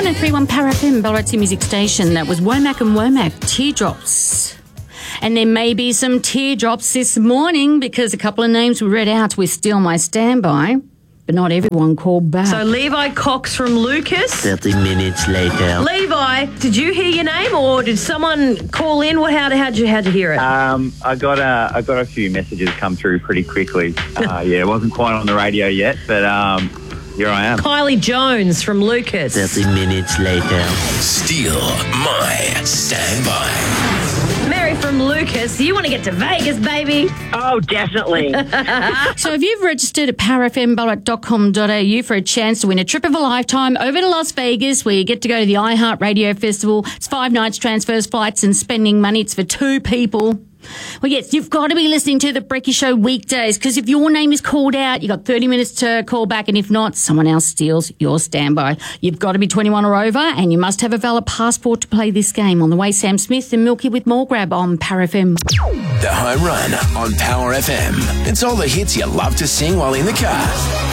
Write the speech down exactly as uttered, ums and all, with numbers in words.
one oh three point one Power F M, Ballarat's music station. That was Womack and Womack, Teardrops. And there may be some teardrops this morning because a couple of names were read out with Still My Standby, but not everyone called back. So Levi Cox from Lucas. thirty minutes later. Levi, did you hear your name or did someone call in? What? How how'd you how'd you hear it? Um, I got a I got a few messages come through pretty quickly. Uh, yeah, it wasn't quite on the radio yet, but um, here I am. Kylie Jones from Lucas. thirty minutes later. Still My Standby. Mary from Lucas. You want to get to Vegas, baby? Oh, definitely. So if you've registered at power f m ballarat dot com dot a u for a chance to win a trip of a lifetime over to Las Vegas, where you get to go to the iHeart Radio Festival. It's five nights, transfers, flights and spending money. It's for two people. Well, yes, you've got to be listening to The Brekkie Show weekdays, because if your name is called out, you've got thirty minutes to call back, and if not, someone else steals your standby. You've got to be twenty-one or over, and you must have a valid passport to play this game. On the way, Sam Smith and Milky with more grab on Power F M. The Home Run on Power F M. It's all the hits you love to sing while in the car.